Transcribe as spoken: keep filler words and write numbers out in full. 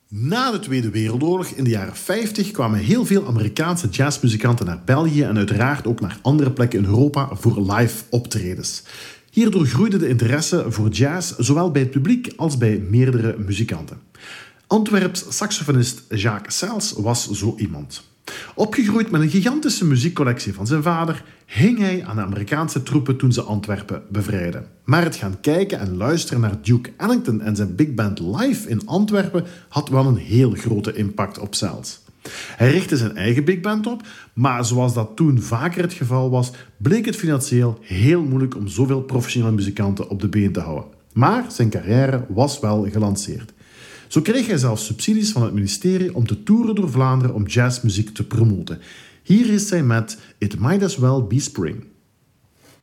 Na de Tweede Wereldoorlog in de jaren vijftig kwamen heel veel Amerikaanse jazzmuzikanten naar België en uiteraard ook naar andere plekken in Europa voor live optredens. Hierdoor groeide de interesse voor jazz zowel bij het publiek als bij meerdere muzikanten. Antwerps saxofonist Jacques Sels was zo iemand. Opgegroeid met een gigantische muziekcollectie van zijn vader, hing hij aan de Amerikaanse troepen toen ze Antwerpen bevrijden. Maar het gaan kijken en luisteren naar Duke Ellington en zijn big band live in Antwerpen had wel een heel grote impact op Sels. Hij richtte zijn eigen big band op, maar zoals dat toen vaker het geval was, bleek het financieel heel moeilijk om zoveel professionele muzikanten op de been te houden. Maar zijn carrière was wel gelanceerd. Zo kreeg hij zelfs subsidies van het ministerie om te toeren door Vlaanderen om jazzmuziek te promoten. Hier is hij met It Might As Well Be Spring.